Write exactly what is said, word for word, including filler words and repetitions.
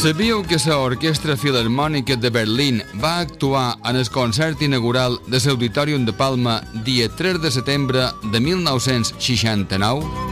Sabíeu que l'Orquestra Filharmònica de Berlín va actuar en el concert inaugural de l'Auditorium de Palma dia tres de setembre de mil nou-cents seixanta-nou?